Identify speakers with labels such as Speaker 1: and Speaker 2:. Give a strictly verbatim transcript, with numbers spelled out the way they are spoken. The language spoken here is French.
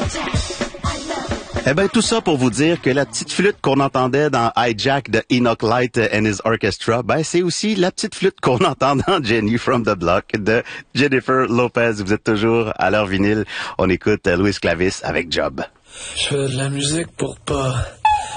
Speaker 1: Eh ben tout ça pour vous dire que la petite flûte qu'on entendait dans Hijack de Enoch Light and His Orchestra, ben c'est aussi la petite flûte qu'on entend dans Jenny from the Block de Jennifer Lopez. Vous êtes toujours à l'heure vinyle. On écoute Louis Clavis avec Job.
Speaker 2: Je fais de la musique pour pas